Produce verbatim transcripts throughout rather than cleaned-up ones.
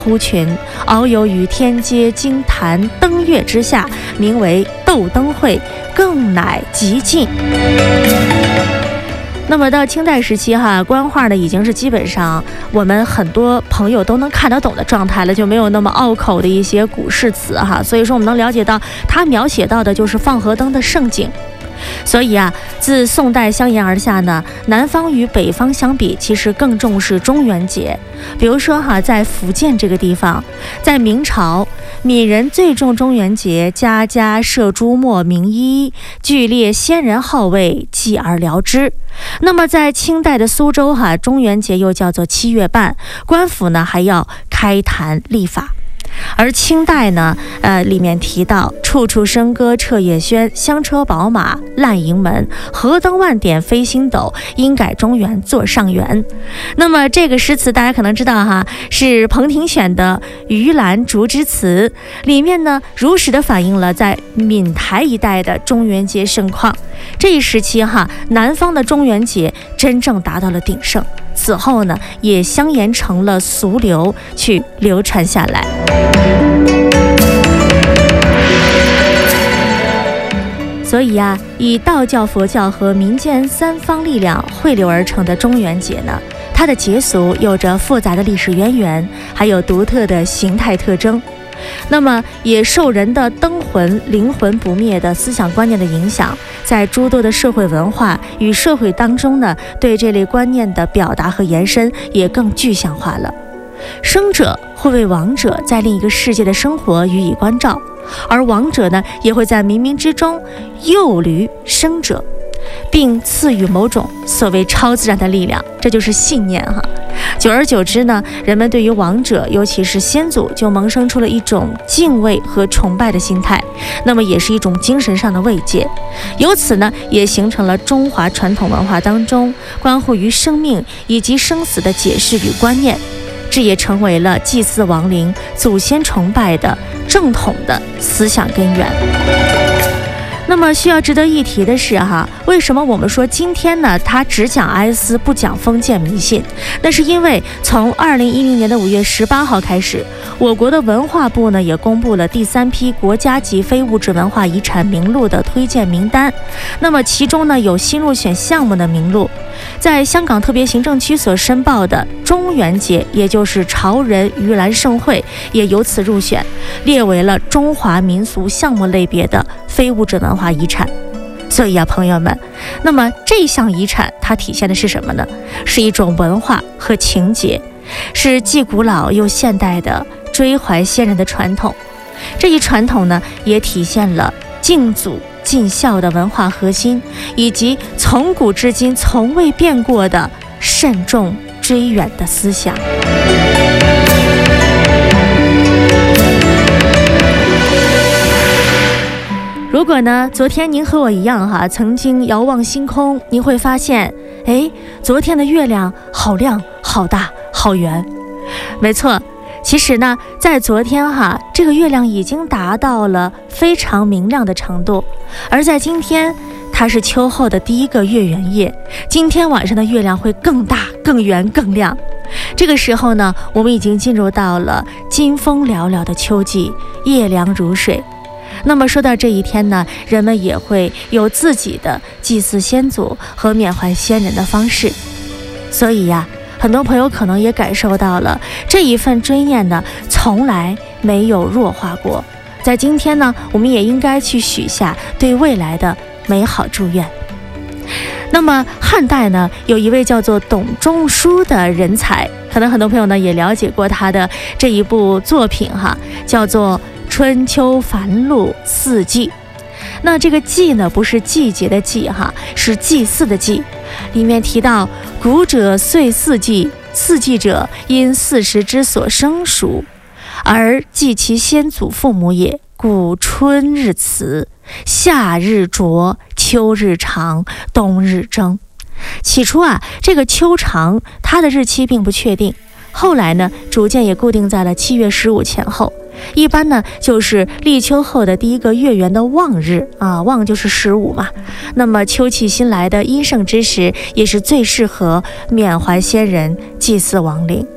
呼群，遨游于天街金坛灯月之下，名为斗灯会，更乃极尽。那么到清代时期哈，官话呢已经是基本上我们很多朋友都能看得懂的状态了，就没有那么拗口的一些古诗词哈。所以说我们能了解到，它描写到的就是放河灯的盛景。所以啊，自宋代相沿而下呢，南方与北方相比，其实更重视中元节。比如说哈，在福建这个地方，在明朝，闽人最重中元节，家家设朱墨名衣，俱列先人号位，继而疗之。那么在清代的苏州哈，中元节又叫做七月半，官府呢还要开坛立法。而清代呢，呃，里面提到处处笙歌彻夜喧，香车宝马烂营门，河灯万点飞星斗，应改中原作上元。那么这个诗词大家可能知道哈，是彭廷选的《鱼兰竹枝词》，里面呢如实的反映了在闽台一带的中元节盛况。这一时期哈，南方的中元节真正达到了鼎盛。此后呢，也相沿成了俗流，去流传下来。所以啊，以道教、佛教和民间三方力量汇流而成的中元节呢，它的节俗有着复杂的历史渊源，还有独特的形态特征。那么也受人的灯魂、灵魂不灭的思想观念的影响，在诸多的社会文化与社会当中呢，对这类观念的表达和延伸也更具象化了。生者会为亡者在另一个世界的生活予以关照，而亡者呢，也会在冥冥之中诱驴生者，并赐予某种所谓超自然的力量，这就是信念哈。久而久之呢，人们对于亡者，尤其是先祖，就萌生出了一种敬畏和崇拜的心态，那么也是一种精神上的慰藉。由此呢，也形成了中华传统文化当中关乎于生命以及生死的解释与观念，这也成为了祭祀亡灵、祖先崇拜的正统的思想根源。那么需要值得一提的是哈，为什么我们说今天呢，它只讲哀思不讲封建迷信？那是因为从二零一零年的五月十八号开始，我国的文化部呢也公布了第三批国家级非物质文化遗产名录的推荐名单。那么其中呢有新入选项目的名录，在香港特别行政区所申报的中元节，也就是潮人盂兰盛会，也由此入选，列为了中华民俗项目类别的非物质文化遗产。所以啊，朋友们，那么这项遗产它体现的是什么呢？是一种文化和情节，是既古老又现代的追怀先人的传统。这一传统呢，也体现了敬祖尽孝的文化核心，以及从古至今从未变过的慎重追远的思想。如果呢，昨天您和我一样哈，曾经遥望星空，您会发现，哎，昨天的月亮好亮、好大、好圆。没错，其实呢，在昨天哈，这个月亮已经达到了非常明亮的程度，而在今天，它是秋后的第一个月圆夜，今天晚上的月亮会更大、更圆、更亮。这个时候呢，我们已经进入到了金风寥寥的秋季，夜凉如水。那么说到这一天呢，人们也会有自己的祭祀先祖和缅怀先人的方式。所以呀，很多朋友可能也感受到了这一份追念呢，从来没有弱化过。在今天呢，我们也应该去许下对未来的美好祝愿。那么汉代呢，有一位叫做董仲舒的人才，可能很多朋友呢也了解过他的这一部作品哈，叫做春秋繁露四季。那这个季呢，不是季节的季哈，是祭祀的祭。里面提到，古者岁四季，四季者因四时之所生属，而祭其先祖父母也。故春日辞，夏日浊，秋日长，冬日征。起初啊，这个秋长它的日期并不确定，后来呢，逐渐也固定在了七月十五前后。一般呢，就是立秋后的第一个月圆的望日啊，望就是十五嘛。那么秋气新来的阴盛之时，也是最适合缅怀先人、祭祀亡灵。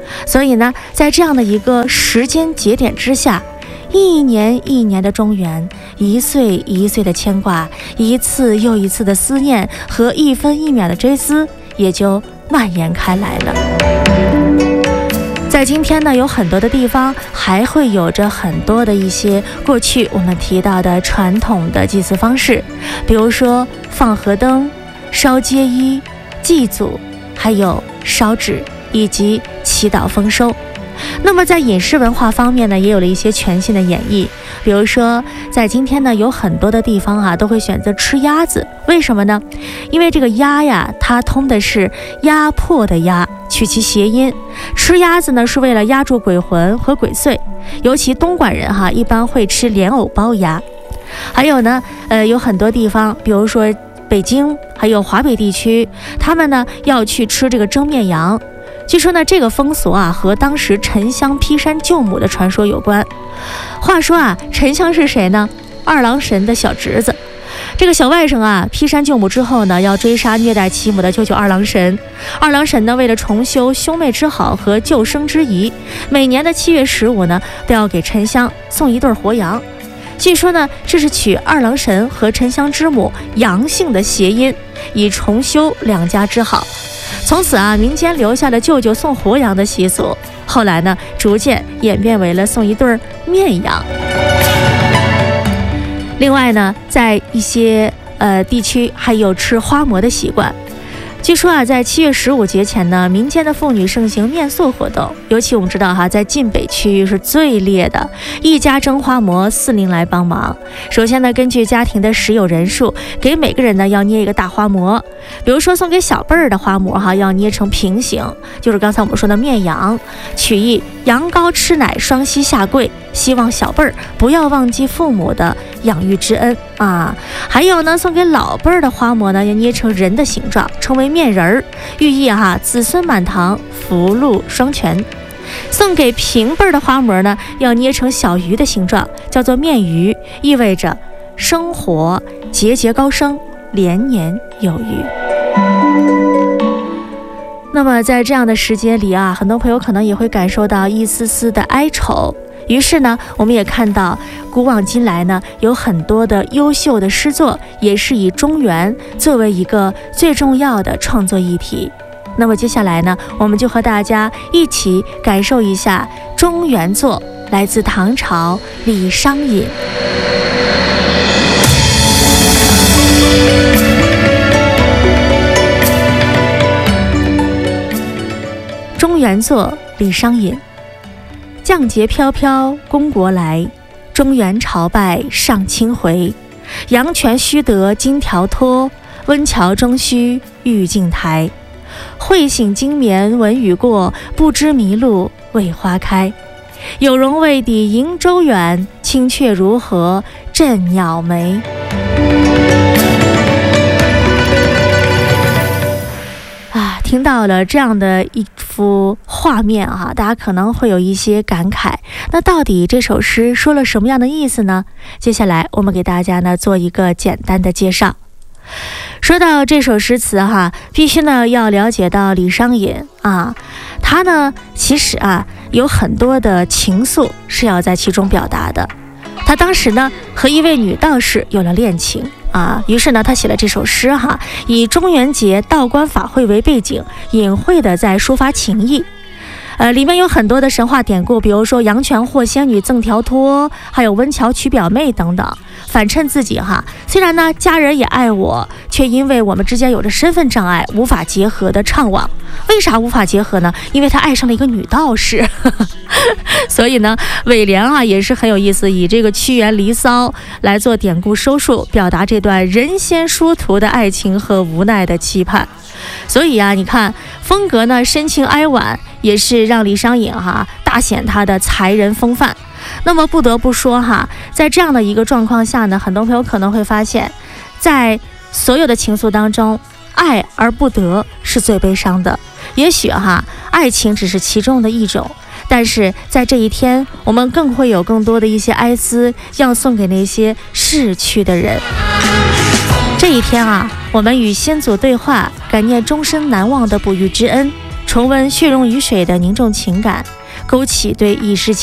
所以呢，在这样的一个时间节点之下，一年一年的中原，一岁一岁的牵挂，一次又一次的思念和一分一秒的追思，也就蔓延开来了。在今天呢，有很多的地方还会有着很多的一些过去我们提到的传统的祭祀方式，比如说放河灯、烧街衣、祭祖，还有烧纸以及祈祷丰收。那么在饮食文化方面呢，也有了一些全新的演绎。比如说在今天呢，有很多的地方啊都会选择吃鸭子。为什么呢？因为这个鸭呀，它通的是压迫的压，取其谐音。吃鸭子呢是为了压住鬼魂和鬼祟，尤其东莞人哈一般会吃莲藕包鸭。还有呢呃有很多地方，比如说北京还有华北地区，他们呢要去吃这个蒸面羊。据说呢，这个风俗啊和当时沉香劈山救母的传说有关。话说啊，沉香是谁呢？二郎神的小侄子。这个小外甥啊，劈山救母之后呢，要追杀虐待其母的舅舅二郎神。二郎神呢，为了重修兄妹之好和救生之谊，每年的七月十五呢，都要给沉香送一对活羊。据说呢，这是取二郎神和沉香之母杨姓的谐音，以重修两家之好。从此啊，民间留下了舅舅送活羊的习俗。后来呢，逐渐演变为了送一对面羊。另外呢，在一些呃地区还有吃花馍的习惯。据说啊，在七月十五节前呢，民间的妇女盛行面塑活动，尤其我们知道哈，在晋北区域是最烈的，一家蒸花馍，四邻来帮忙。首先呢，根据家庭的食有人数，给每个人呢要捏一个大花馍。比如说送给小辈儿的花馍哈，要捏成平形，就是刚才我们说的面羊，取意羊羔吃奶，双膝下跪，希望小辈儿不要忘记父母的养育之恩啊。还有呢，送给老辈儿的花馍呢，要捏成人的形状，称为面人儿，寓意哈子孙满堂，福禄双全。送给平辈儿的花馍呢，要捏成小鱼的形状，叫做面鱼，意味着生活节节高升，连年有余。那么在这样的时节里啊，很多朋友可能也会感受到一丝丝的哀愁。于是呢，我们也看到古往今来呢，有很多的优秀的诗作，也是以中原作为一个最重要的创作议题。那么接下来呢，我们就和大家一起感受一下中原作，来自唐朝李商隐。中原作，李商隐。降节飘飘公国来，中原朝拜上清回。阳泉须得金条托，温峤中须玉镜台。会醒经眠闻雨过，不知迷路为花开。有容未抵瀛洲远，青雀如何振鸟眉。啊，听到了这样的一幅画面啊，大家可能会有一些感慨。那到底这首诗说了什么样的意思呢？接下来我们给大家呢做一个简单的介绍。说到这首诗词哈，必须呢要了解到李商隐啊，他呢其实啊有很多的情愫是要在其中表达的。他当时呢和一位女道士有了恋情啊，于是呢他写了这首诗哈，以中元节道观法会为背景，隐晦的在抒发情意。呃，里面有很多的神话典故，比如说阳泉获仙女赠条托，还有温峤娶表妹等等，反衬自己哈，虽然呢家人也爱我，却因为我们之间有着身份障碍，无法结合的怅惘。为啥无法结合呢？因为他爱上了一个女道士。所以呢，尾联啊也是很有意思，以这个屈原《离骚》来做典故收束，表达这段人仙殊途的爱情和无奈的期盼。所以啊，你看风格呢深情哀婉，也是让李商隐哈大显他的才人风范。那么不得不说哈，在这样的一个状况下呢，很多朋友可能会发现，在所有的情愫当中，爱而不得是最悲伤的。也许哈，爱情只是其中的一种，但是在这一天，我们更会有更多的一些哀思要送给那些逝去的人。这一天啊，我们与先祖对话，感念终身难忘的不遇之恩， 重温血溶于水的凝重情感，勾起对已逝